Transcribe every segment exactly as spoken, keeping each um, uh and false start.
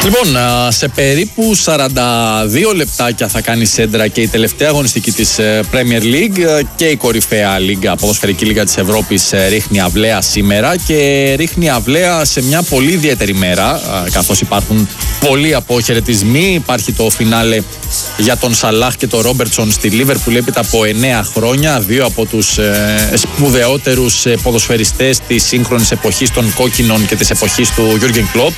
Λοιπόν, σε περίπου σαράντα δύο λεπτάκια θα κάνει σέντρα και η τελευταία αγωνιστική της Premier League και η κορυφαία λίγα, ποδοσφαιρική λίγα της Ευρώπης, ρίχνει αυλαία σήμερα και ρίχνει αυλαία σε μια πολύ ιδιαίτερη μέρα, καθώς υπάρχουν πολλοί αποχαιρετισμοί. Υπάρχει το φινάλε για τον Σαλάχ και τον Ρόμπερτσον στη Λίβερπουλ έπειτα από εννέα χρόνια, δύο από τους ε, σπουδαιότερους ποδοσφαιριστές της σύγχρονης εποχής των κόκκινων και της εποχής του Γιούργεν Κλοπ.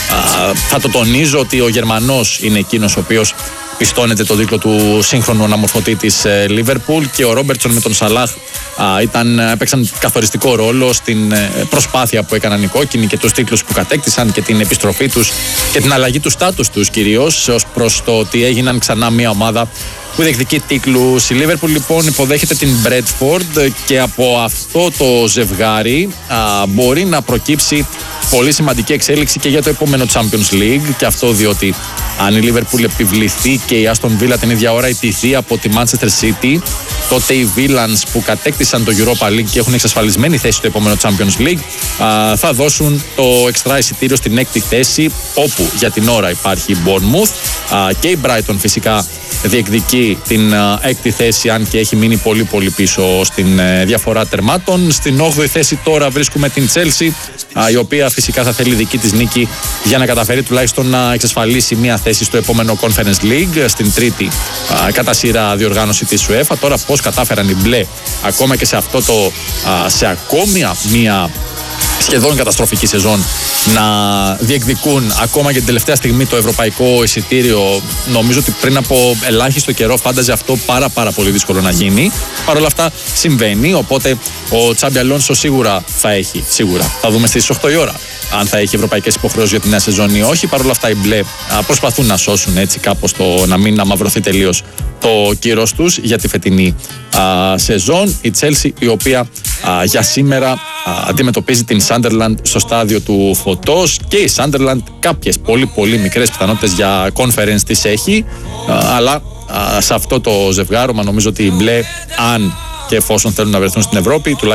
Θα το τονίζω ότι ο Γερμανός είναι εκείνος ο οποίος πιστώνεται το δίκλο του σύγχρονου αναμορφωτή της Λίβερπουλ και ο Ρόμπερτσον με τον Σαλάχ α, ήταν, έπαιξαν καθοριστικό ρόλο στην προσπάθεια που έκαναν οι κόκκινοι και τους τίτλους που κατέκτησαν και την επιστροφή τους και την αλλαγή του στάτους τους κυρίως ως προς το ότι έγιναν ξανά μια ομάδα που διεκδικεί τίτλους. Η Λίβερπουλ λοιπόν υποδέχεται την Μπρέντφορντ και από αυτό το ζευγάρι α, μπορεί να προκύψει πολύ σημαντική εξέλιξη και για το επόμενο Champions League, και αυτό διότι αν η Liverpool επιβληθεί και η Aston Villa την ίδια ώρα ιτηθεί από τη Manchester City, τότε οι Villans που κατέκτησαν το Europa League και έχουν εξασφαλισμένη θέση στο επόμενο Champions League α, θα δώσουν το εξτρά εισιτήριο στην έκτη θέση, όπου για την ώρα υπάρχει η Bournemouth α, και η Brighton φυσικά διεκδικεί την α, έκτη θέση, αν και έχει μείνει πολύ πολύ πίσω στην α, διαφορά τερμάτων. Στην όγδοη θέση τώρα βρίσκουμε την Chelsea, α, η οποία φυσικά θα θέλει δική της νίκη για να καταφέρει τουλάχιστον να εξασφαλίσει μια θέση στο επόμενο Conference League, στην τρίτη α, κατά σειρά διοργάνωση της UEFA. Τώρα πώς κατάφεραν οι μπλε ακόμα και σε αυτό το α, σε ακόμη μια σχεδόν καταστροφική σεζόν να διεκδικούν ακόμα και την τελευταία στιγμή το ευρωπαϊκό εισιτήριο, νομίζω ότι πριν από ελάχιστο καιρό φάνταζε αυτό πάρα πάρα πολύ δύσκολο να γίνει. Παρ' όλα αυτά συμβαίνει, οπότε ο Τσάμπι Αλόνσο σίγουρα θα έχει, σίγουρα θα δούμε στις οκτώ η ώρα αν θα έχει ευρωπαϊκές υποχρεώσεις για την νέα σεζόν ή όχι. Παρ' όλα αυτά οι μπλε προσπαθούν να σώσουν έτσι κάπως το να μην αμαυρωθεί τελείως το κύρος τους για τη φετινή α, σεζόν. Η Chelsea, η οποία α, για σήμερα α, αντιμετωπίζει την Sunderland στο στάδιο του φωτός, και η Sunderland κάποιες πολύ πολύ μικρές πιθανότητες για conference της έχει, α, αλλά α, σε αυτό το ζευγάρωμα νομίζω ότι οι μπλε, αν και εφόσον θέλουν να βρεθούν στην Ευρώπη, τουλάχιστον